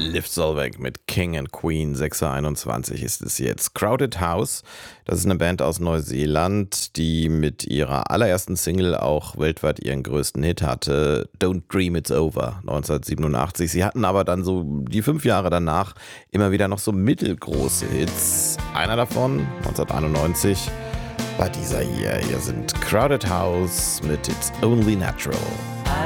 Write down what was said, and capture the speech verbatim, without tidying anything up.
Liv Solveig mit King and Queen, sechs Uhr einundzwanzig ist es jetzt. Crowded House, das ist eine Band aus Neuseeland, die mit ihrer allerersten Single auch weltweit ihren größten Hit hatte, Don't Dream It's Over, neunzehnhundertsiebenundachtzig. Sie hatten aber dann so die fünf Jahre danach immer wieder noch so mittelgroße Hits. Einer davon, neunzehnhunderteinundneunzig, war dieser hier. Hier sind Crowded House mit It's Only Natural.